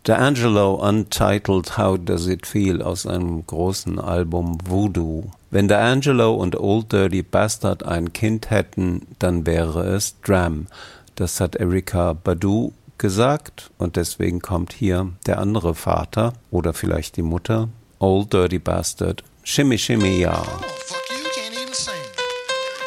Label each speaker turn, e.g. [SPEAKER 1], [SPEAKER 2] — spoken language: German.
[SPEAKER 1] D'Angelo Untitled How Does It Feel aus einem großen Album Voodoo. Wenn D'Angelo und Old Dirty Bastard ein Kind hätten, dann wäre es Dram. Das hat Erykah Badu gesagt und deswegen kommt hier der andere Vater oder vielleicht die Mutter, Old Dirty Bastard, Shimmy Shimmy Ya.